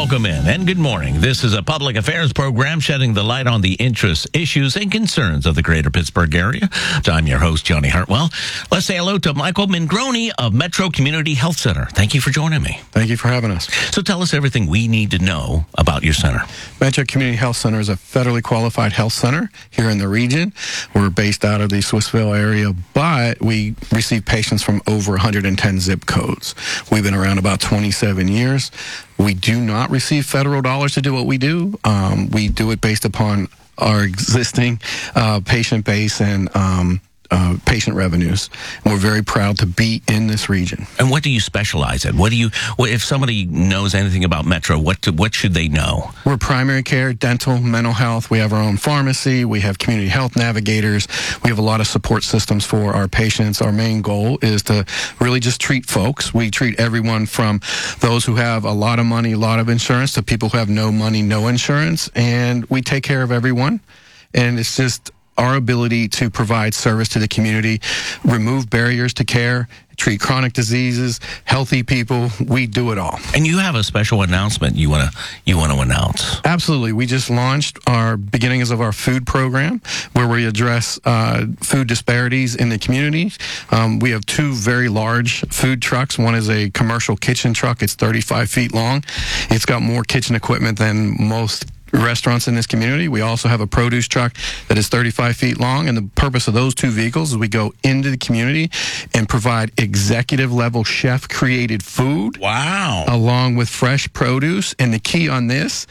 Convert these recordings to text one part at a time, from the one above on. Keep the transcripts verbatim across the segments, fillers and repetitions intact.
Welcome in and good morning. This is a public affairs program shedding the light on the interests, issues, and concerns of the greater Pittsburgh area. I'm your host, Johnny Hartwell. Let's say hello to Michael Mingroni of Metro Community Health Center. Thank you for joining me. Thank you for having us. So tell us everything we need to know about your center. Metro Community Health Center is a federally qualified health center here in the region. We're based out of the Swissville area, but we receive patients from over one hundred ten zip codes. We've been around about twenty-seven years. We do not receive federal dollars to do what we do. Um, we do it based upon our existing uh, patient base and um, uh, patient revenues. And we're very proud to be in this region. And what do you specialize in? What do you? What, if somebody knows anything about Metro, what to, what should they know? We're primary care, dental, mental health. We have our own pharmacy. We have community health navigators. We have a lot of support systems for our patients. Our main goal is to really just treat folks. We treat everyone from those who have a lot of money, a lot of insurance, to people who have no money, no insurance. And we take care of everyone. And it's just our ability to provide service to the community, remove barriers to care, treat chronic diseases, healthy people. We do it all. And you have a special announcement you want to you want to announce. Absolutely. We just launched our beginnings of our food program, where we address uh, food disparities in the community. Um, we have two very large food trucks. One is a commercial kitchen truck. It's thirty-five feet long. It's got more kitchen equipment than most restaurants in this community. We also have a produce truck that is thirty-five feet long, and the purpose of those two vehicles is we go into the community and provide executive level chef created food. Wow. Along with fresh produce. And the key on this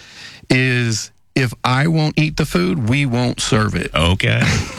is, if I won't eat the food, we won't serve it. Okay.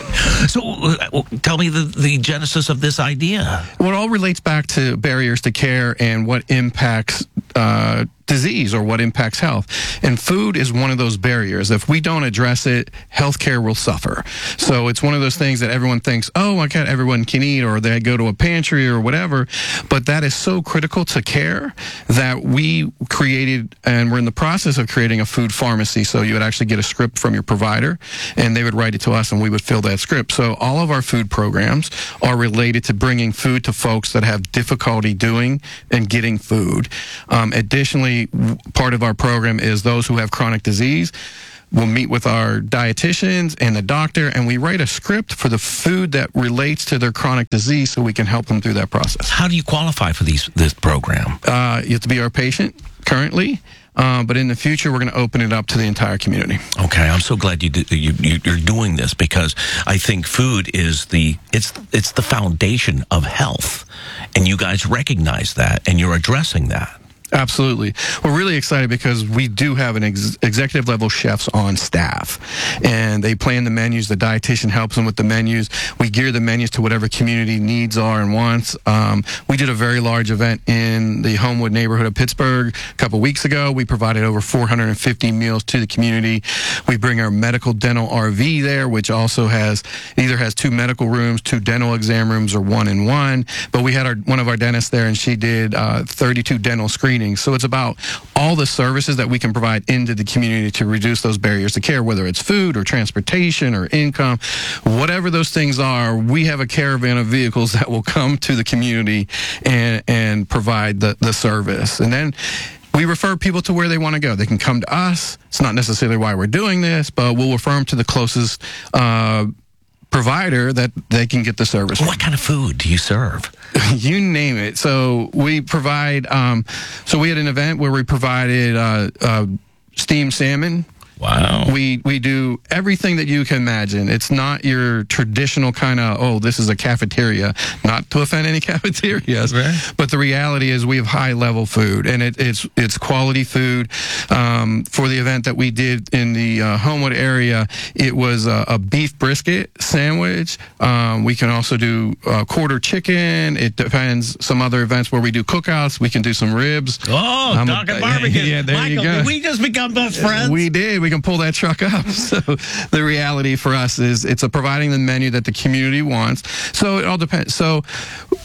So uh, tell me the, the genesis of this idea. Well, it all relates back to barriers to care and what impacts uh, disease or what impacts health. And food is one of those barriers. If we don't address it, healthcare will suffer. So it's one of those things that everyone thinks, oh, my God, everyone can eat, or they go to a pantry or whatever. But that is so critical to care that we created, and we're in the process of creating, a food pharmacy. So you would actually get a script from your provider, and they would write it to us, and we would fill that script. So all of our food programs are related to bringing food to folks that have difficulty doing and getting food. Um, additionally, part of our program is those who have chronic disease. We'll meet with our dietitians and the doctor, and we write a script for the food that relates to their chronic disease so we can help them through that process. How do you qualify for these this program? Uh, you have to be our patient currently. Uh, but in the future, we're going to open it up to the entire community. Okay, I'm so glad you, do, you, you you're doing this, because I think food is the it's it's the foundation of health, and you guys recognize that, and you're addressing that. Absolutely. We're really excited because we do have an ex- executive level chefs on staff, and they plan the menus. The dietitian helps them with the menus. We gear the menus to whatever community needs are and wants. Um, we did a very large event in the Homewood neighborhood of Pittsburgh a couple weeks ago. We provided over four hundred fifty meals to the community. We bring our medical dental R V there, which also has either has two medical rooms, two dental exam rooms, or one in one. But we had our one of our dentists there, and she did uh, thirty-two dental screenings. So it's about all the services that we can provide into the community to reduce those barriers to care, whether it's food or transportation or income, whatever those things are. We have a caravan of vehicles that will come to the community and, and provide the, the service. And then we refer people to where they want to go. They can come to us. It's not necessarily why we're doing this, but we'll refer them to the closest uh, provider that they can get the service from. What kind of food do you serve? You name it. So we provide, um, so we had an event where we provided uh, uh, steamed salmon. Wow. We we do everything that you can imagine. It's not your traditional kind of, oh, this is a cafeteria. Not to offend any cafeterias, right. But the reality is we have high-level food, and it, it's it's quality food. Um, for the event that we did in the uh, Homewood area, it was a, a beef brisket sandwich. Um, we can also do uh, quarter chicken. It depends. Some other events where we do cookouts, we can do some ribs. Oh, um, Doc and Barbecue. Yeah, there Michael, you go. Did we just become best friends? We did. We can pull that truck up. So the reality for us is it's a providing the menu that the community wants. So it all depends. So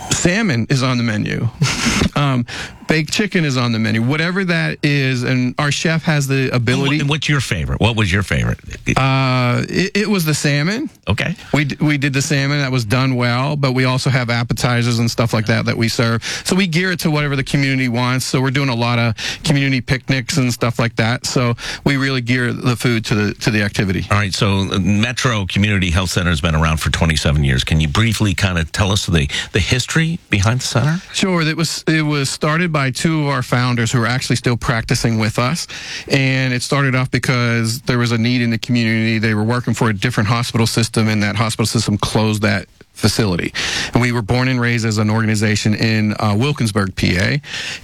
salmon is on the menu. um, baked chicken is on the menu. Whatever that is, and our chef has the ability. What's your favorite? What was your favorite? Uh, it, it was the salmon. Okay. We we did the salmon. That was done well, but we also have appetizers and stuff like that that we serve. So we gear it to whatever the community wants. So we're doing a lot of community picnics and stuff like that. So we really gear the food to the to the activity. All right. So Metro Community Health Center has been around for twenty-seven years. Can you briefly kind of tell us the, the history behind the center? Sure. It was it was started by two of our founders who are actually still practicing with us, and it started off because there was a need in the community. They were working for a different hospital system, and that hospital system closed that facility. And we were born and raised as an organization in uh, Wilkinsburg, P A.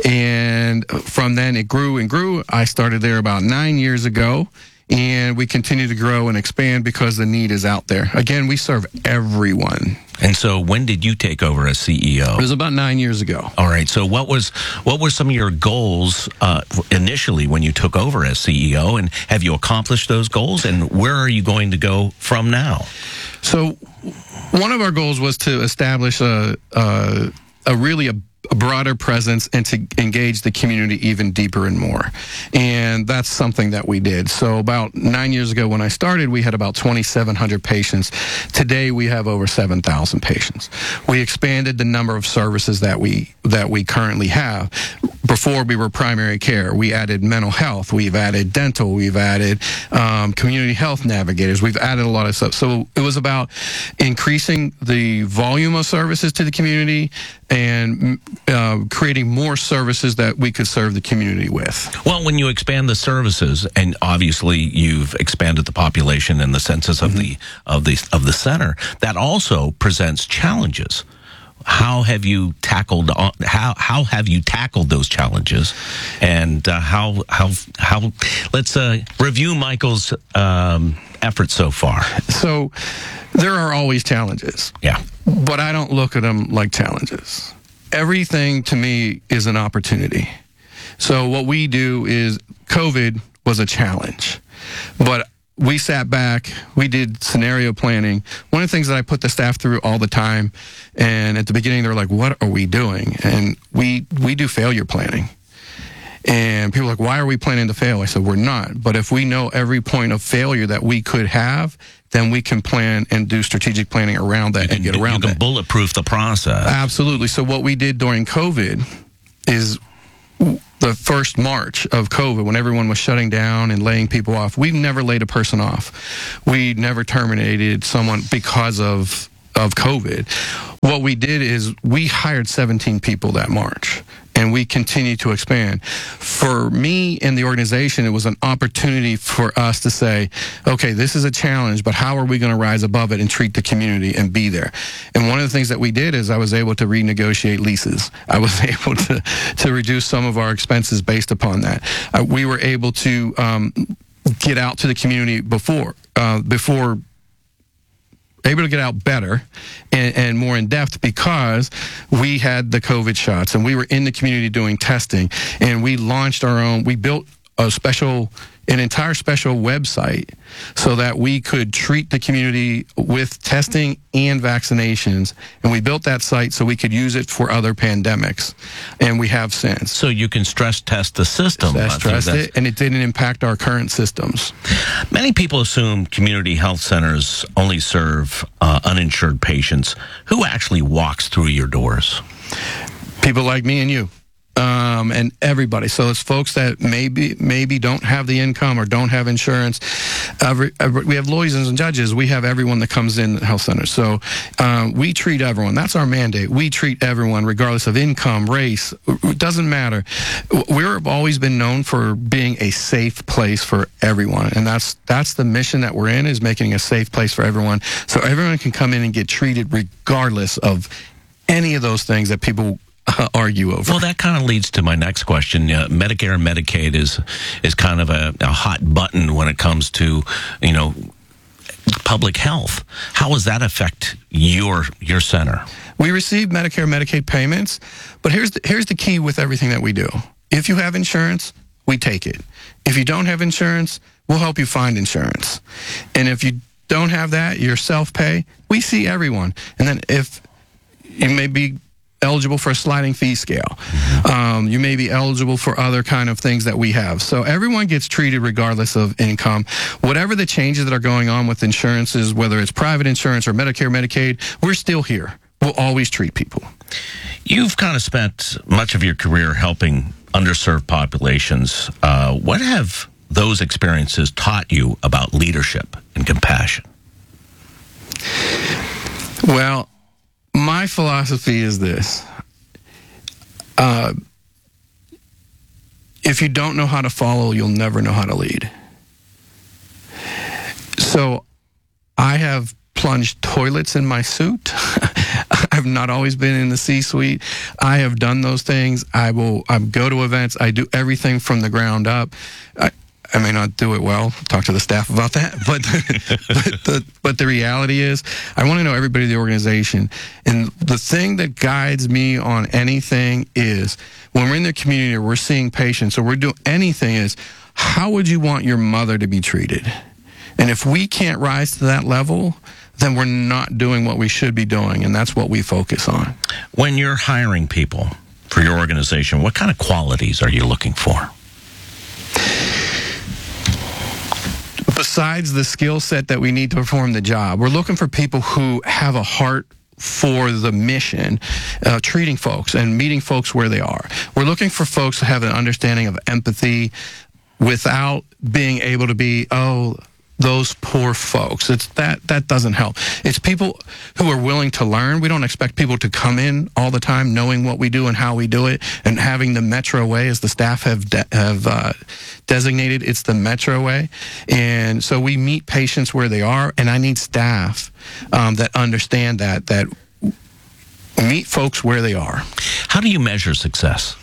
And from then it grew and grew. I started there about nine years ago. And we continue to grow and expand because the need is out there. Again, we serve everyone. And so when did you take over as C E O? It was about nine years ago. All right. So what was what were some of your goals uh, initially when you took over as C E O? And have you accomplished those goals? And where are you going to go from now? So one of our goals was to establish a, a, a really a a broader presence and to engage the community even deeper and more. And that's something that we did. So about nine years ago when I started, we had about twenty-seven hundred patients. Today we have over seven thousand patients. We expanded the number of services that we that we currently have. Before we were primary care, we added mental health, we've added dental, we've added um, community health navigators, we've added a lot of stuff. So it was about increasing the volume of services to the community and uh, creating more services that we could serve the community with. Well, when you expand the services, and obviously you've expanded the population and the census of mm-hmm. the of the of the center, that also presents challenges. How have you tackled how how have you tackled those challenges, and uh, how how how let's uh, review Michael's um, efforts so far. So there are always challenges. Yeah, but I don't look at them like challenges. Everything to me is an opportunity. So what we do is COVID was a challenge, but we sat back, we did scenario planning. One of the things that I put the staff through all the time, and at the beginning they were like, what are we doing? And we we do failure planning. And people are like, why are we planning to fail? I said, we're not. But if we know every point of failure that we could have, then we can plan and do strategic planning around that you and get can, around that. You can bulletproof the process. Absolutely. So what we did during COVID is the first March of COVID, when everyone was shutting down and laying people off, we've never laid a person off. We never terminated someone because of of COVID. What we did is we hired seventeen people that March, and we continue to expand. For me and the organization, it was an opportunity for us to say, okay, this is a challenge, but how are we going to rise above it and treat the community and be there? And one of the things that we did is I was able to renegotiate leases. I was able to, to reduce some of our expenses based upon that. Uh, we were able to um, get out to the community before, uh, before able to get out better and, and more in depth because we had the COVID shots and we were in the community doing testing, and we launched our own, we built a special, an entire special website so that we could treat the community with testing and vaccinations. And we built that site so we could use it for other pandemics. And we have since. So you can stress test the system. Stress test so it, and it didn't impact our current systems. Many people assume community health centers only serve uh, uninsured patients. Who actually walks through your doors? People like me and you. Um, and everybody. So it's folks that maybe maybe don't have the income or don't have insurance. Every, every, we have lawyers and judges. We have everyone that comes in the health center. So um, we treat everyone. That's our mandate. We treat everyone regardless of income, race. It doesn't matter. We've always been known for being a safe place for everyone. And that's that's the mission that we're in, is making a safe place for everyone. So everyone can come in and get treated regardless of any of those things that people Uh, argue over. Well, that kind of leads to my next question. Uh, Medicare and Medicaid is is kind of a, a hot button when it comes to, you know, public health. How does that affect your your center? We receive Medicare and Medicaid payments, but here's the, here's the key with everything that we do. If you have insurance, we take it. If you don't have insurance, we'll help you find insurance. And if you don't have that, you're self-pay, we see everyone. And then if you may be eligible for a sliding fee scale. Um, you may be eligible for other kind of things that we have. So everyone gets treated regardless of income. Whatever the changes that are going on with insurances, whether it's private insurance or Medicare, Medicaid, we're still here. We'll always treat people. You've kind of spent much of your career helping underserved populations. Uh, what have those experiences taught you about leadership and compassion? Well, my philosophy is this. Uh, if you don't know how to follow, you'll never know how to lead. So I have plunged toilets in my suit. I've not always been in the C-suite. I have done those things. I will I go to events. I do everything from the ground up. I, I may not do it well. Talk to the staff about that. But but, the, but the reality is, I want to know everybody in the organization. And the thing that guides me on anything is, when we're in the community or we're seeing patients or we're doing anything, is how would you want your mother to be treated? And if we can't rise to that level, then we're not doing what we should be doing, and that's what we focus on. When you're hiring people for your organization, what kind of qualities are you looking for? Besides the skill set that we need to perform the job, we're looking for people who have a heart for the mission, uh, treating folks and meeting folks where they are. We're looking for folks who have an understanding of empathy without being able to be, oh, those poor folks. It's that that doesn't help. It's people who are willing to learn. We don't expect people to come in all the time knowing what we do and how we do it, and having the Metro way, as the staff have de- have uh, designated. It's the Metro way, and so we meet patients where they are. And I need staff um, that understand that that meet folks where they are. How do you measure success?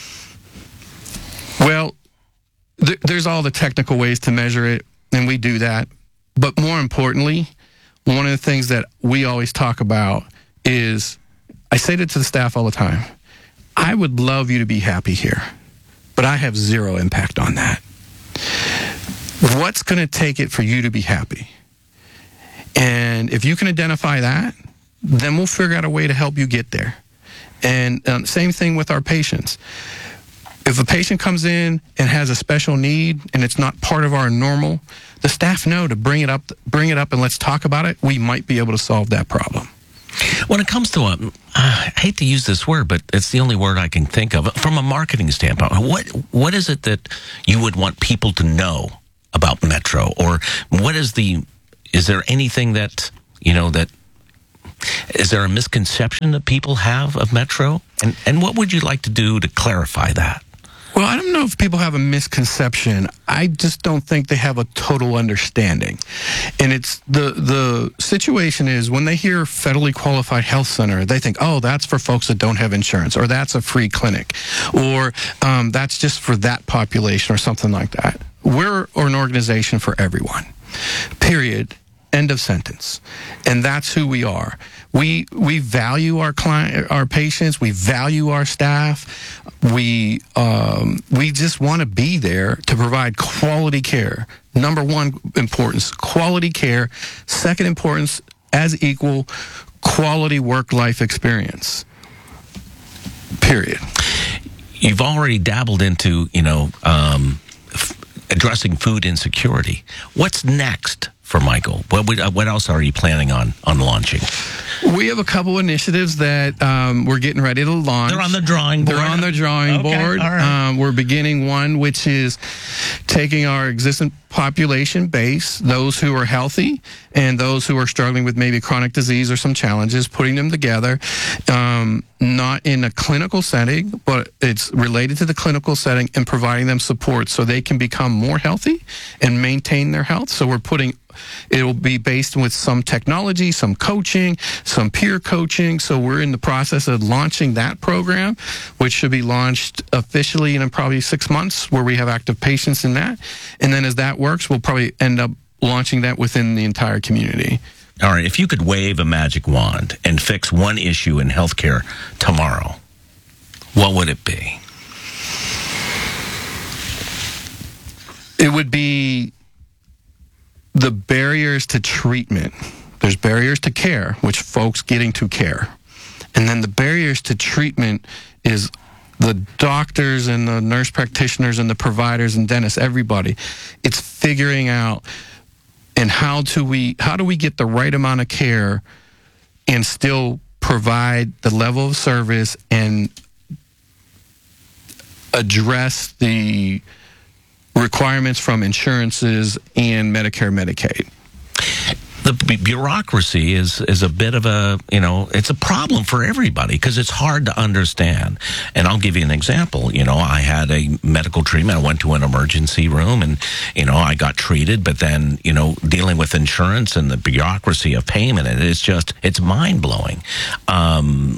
Well, th- there's all the technical ways to measure it. And we do that. But more importantly, one of the things that we always talk about is, I say it to the staff all the time, I would love you to be happy here, but I have zero impact on that. What's going to take it for you to be happy? And if you can identify that, then we'll figure out a way to help you get there. And um, same thing with our patients. If a patient comes in and has a special need and it's not part of our normal, the staff know to bring it up, bring it up and let's talk about it. We might be able to solve that problem. When it comes to a, uh, I hate to use this word, but it's the only word I can think of, from a marketing standpoint, what what is it that you would want people to know about Metro? Or what is the, is there anything that, you know, that, is there a misconception that people have of Metro? And and what would you like to do to clarify that? Well, I don't know if people have a misconception. I just don't think they have a total understanding. And it's the the situation is, when they hear federally qualified health center, they think, oh, that's for folks that don't have insurance, or that's a free clinic, or um, that's just for that population, or something like that. We're an organization for everyone, period. End of sentence. And that's who we are. We we value our client, our patients. We value our staff. We um, we just want to be there to provide quality care. Number one importance, quality care. Second importance, as equal, quality work-life experience. Period. You've already dabbled into, you know, um, f- addressing food insecurity. What's next for Michael? What would, uh, what else are you planning on on launching? We have a couple initiatives that um, we're getting ready to launch. They're on the drawing board. They're on the drawing Okay, board. all right. Um, we're beginning one, which is taking our existing population base, those who are healthy and those who are struggling with maybe chronic disease or some challenges, putting them together, um, not in a clinical setting, but it's related to the clinical setting, and providing them support so they can become more healthy and maintain their health. So we're putting, it will be based with some technology, some coaching, some peer coaching. So we're in the process of launching that program, which should be launched officially in probably six months, where we have active patients in that. And then as that works, we'll probably end up launching that within the entire community. All right, if you could wave a magic wand and fix one issue in healthcare tomorrow, what would it be? It would be the barriers to treatment. There's barriers to care, which folks getting to care. And then the barriers to treatment is the doctors and the nurse practitioners and the providers and dentists, everybody. It's figuring out and how do we how do we get the right amount of care and still provide the level of service and address the requirements from insurances and Medicare, Medicaid. The b- bureaucracy is is a bit of a, you know, it's a problem for everybody because it's hard to understand. And I'll give you an example. You know, I had a medical treatment. I went to an emergency room and, you know, I got treated. But then, you know, dealing with insurance and the bureaucracy of payment, and it's just, it's mind-blowing. Um,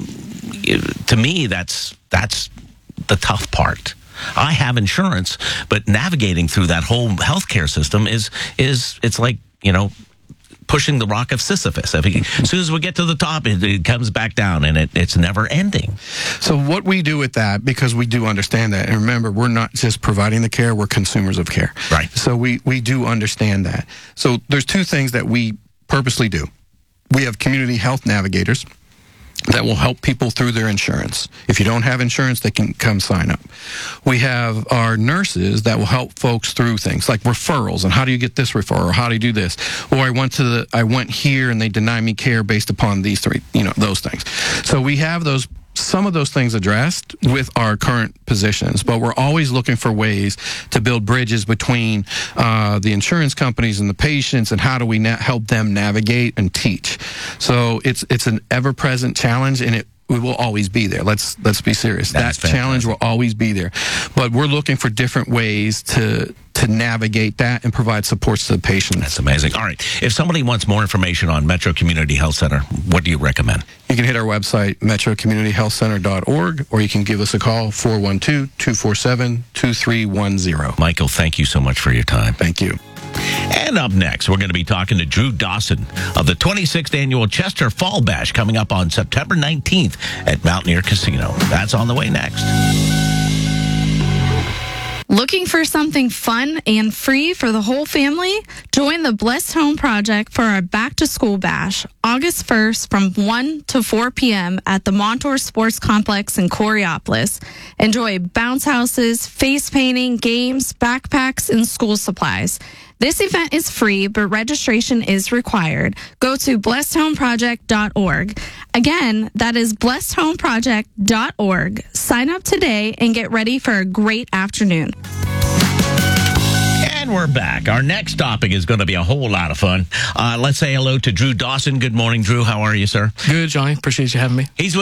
to me, that's that's the tough part. I have insurance, but navigating through that whole healthcare system is, is it's like, you know, pushing the rock of Sisyphus. I mean, as soon as we get to the top, it, it comes back down, and it, it's never ending. So what we do with that, because we do understand that, and remember, we're not just providing the care, we're consumers of care. Right. So we, we do understand that. So there's two things that we purposely do. We have community health navigators that will help people through their insurance. If you don't have insurance, they can come sign up. We have our nurses that will help folks through things like referrals and how do you get this referral, or how do you do this? Or I went to the I went here and they deny me care based upon these three, you know, those things. So we have those some of those things addressed with our current positions, but we're always looking for ways to build bridges between uh, the insurance companies and the patients, and how do we na- help them navigate and teach. So it's it's an ever-present challenge, and it we will always be there. Let's let's be serious. That's that challenge will always be there, but we're looking for different ways to to navigate that and provide supports to the patients. That's amazing. All right. If somebody wants more information on Metro Community Health Center, what do you recommend? You can hit our website, metro community health center dot org, or you can give us a call, four one two, two four seven, two three one zero. Michael, thank you so much for your time. Thank you. And up next, we're going to be talking to Drew Dawson of the twenty-sixth Annual Chester Fall Bash coming up on September nineteenth at Mountaineer Casino. That's on the way next. Looking for something fun and free for the whole family? Join the Blessed Home Project for our back-to-school bash, August first from one to four p.m. at the Montour Sports Complex in Coraopolis. Enjoy bounce houses, face painting, games, backpacks, and school supplies. This event is free, but registration is required. Go to blessed home project dot org. Again, that is blessed home project dot org. Sign up today and get ready for a great afternoon. And we're back. Our next topic is going to be a whole lot of fun. Uh, let's say hello to Drew Dawson. Good morning, Drew. How are you, sir? Good, Johnny. Appreciate you having me. He's